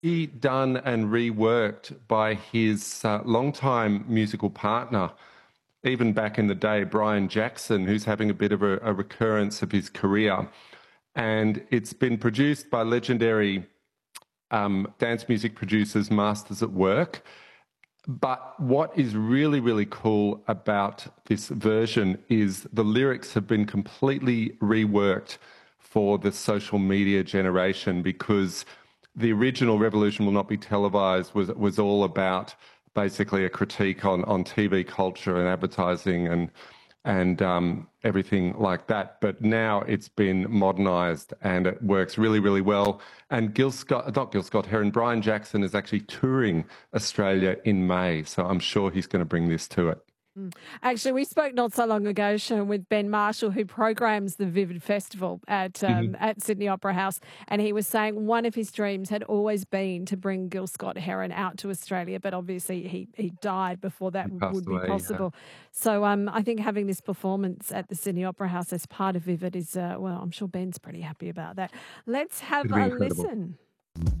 Done and reworked by his longtime musical partner, even back in the day, Brian Jackson, who's having a bit of a recurrence of his career. And it's been produced by legendary dance music producers, Masters at Work. But what is really, really cool about this version is the lyrics have been completely reworked for the social media generation, because the original Revolution Will Not Be Televised was all about basically a critique on TV culture and advertising and everything like that. But now it's been modernised and it works really, really well. And not Gil Scott Heron, Brian Jackson is actually touring Australia in May, so I'm sure he's going to bring this to it. Actually, we spoke not so long ago, Sean, with Ben Marshall, who programs the Vivid Festival at Sydney Opera House, and he was saying one of his dreams had always been to bring Gil Scott Heron out to Australia, but obviously he died before that would be possible. Yeah. So I think having this performance at the Sydney Opera House as part of Vivid is, well, I'm sure Ben's pretty happy about that. Let's have a listen.